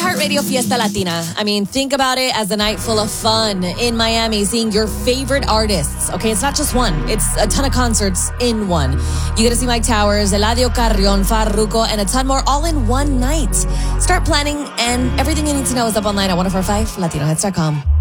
iHeartRadio Fiesta Latina. I mean, think about it as a night full of fun in Miami, seeing your favorite artists. Okay, it's not just one. It's a ton of concerts in one. You get to see Mike Towers, Eladio Carrion, Farruko, and a ton more all in one night. Start planning, and everything you need to know is up online at 1045latinohits.com.